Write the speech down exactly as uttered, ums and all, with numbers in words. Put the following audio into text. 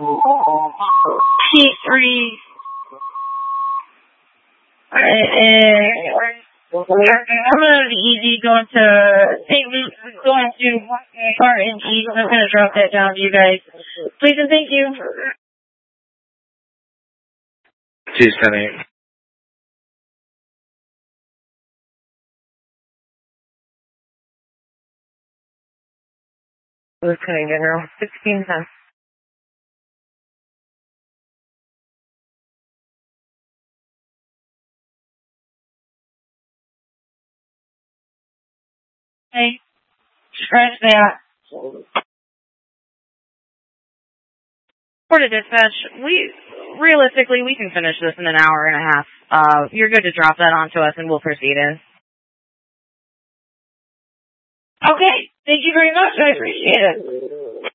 P three. I'm gonna be easy going to Saint Luke, going to R N G. I'm gonna drop that down to you guys. Please and thank you. two seventy-eight. Lieutenant General, sixteen ten. Hey, scratch that. For the dispatch, we, realistically, we can finish this in an hour and a half. Uh, you're good to drop that onto us and we'll proceed in. Okay, thank you very much, I appreciate it.